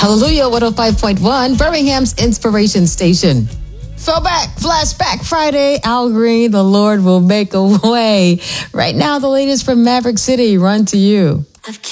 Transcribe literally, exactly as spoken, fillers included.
Hallelujah one oh five point one, Birmingham's Inspiration Station. Throwback, Flashback Friday, Al Green, the Lord will make a way. Right now, the latest from Maverick City, Run to You. I've